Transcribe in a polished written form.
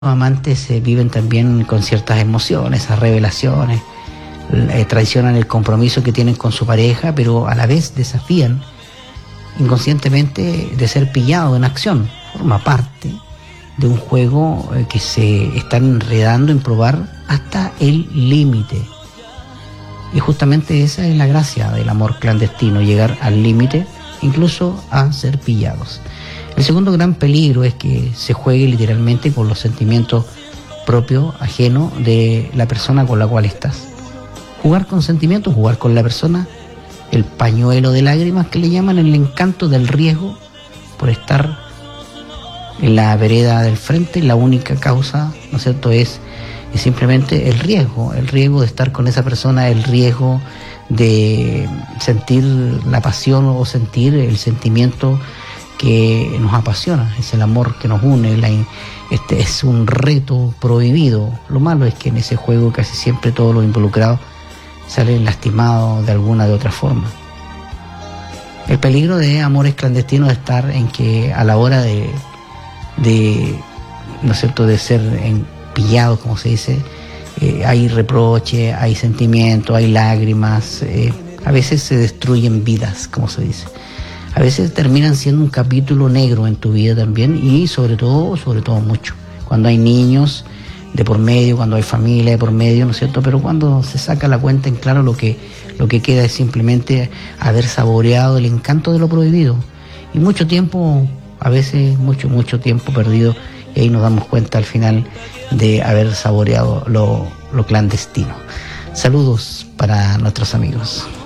amantes viven también con ciertas emociones, esas revelaciones, traicionan el compromiso que tienen con su pareja, pero a la vez desafían inconscientemente de ser pillado en acción. Forma parte de un juego que se están enredando en probar hasta el límite. Y justamente esa es la gracia del amor clandestino, llegar al límite, incluso a ser pillados. El segundo gran peligro es que se juegue literalmente con los sentimientos propios, ajenos de la persona con la cual estás. Jugar con sentimientos, jugar con la persona, el pañuelo de lágrimas que le llaman, el encanto del riesgo por estar en la vereda del frente. La única causa, ¿no es cierto?, es simplemente el riesgo de estar con esa persona, el riesgo de sentir la pasión o sentir el sentimiento que nos apasiona, es el amor que nos une, es un reto prohibido. Lo malo es que en ese juego casi siempre todos los involucrados salen lastimados de alguna de otra forma. El peligro de amores clandestinos es estar en que a la hora de ¿no es cierto?, de ser pillados, como se dice, hay reproche, hay sentimiento, hay lágrimas, a veces se destruyen vidas, como se dice. A veces terminan siendo un capítulo negro en tu vida también, y sobre todo mucho, cuando hay niños de por medio, cuando hay familia de por medio, ¿no es cierto? Pero cuando se saca la cuenta en claro, lo que queda es simplemente haber saboreado el encanto de lo prohibido. Y mucho tiempo, a veces mucho tiempo perdido, y ahí nos damos cuenta al final de haber saboreado lo clandestino. Saludos para nuestros amigos.